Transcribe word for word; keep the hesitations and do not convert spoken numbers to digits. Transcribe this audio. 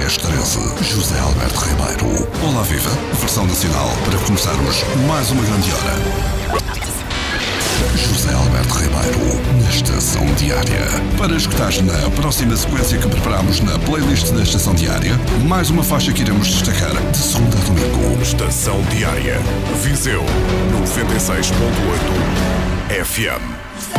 dez treze, José Alberto Ribeiro. Olá viva, versão nacional, para começarmos mais uma grande hora. José Alberto Ribeiro, na Estação Diária. Para escutares na próxima sequência que preparamos na playlist da Estação Diária, mais uma faixa que iremos destacar de segunda a domingo. Estação Diária, Viseu, noventa e seis ponto oito F M.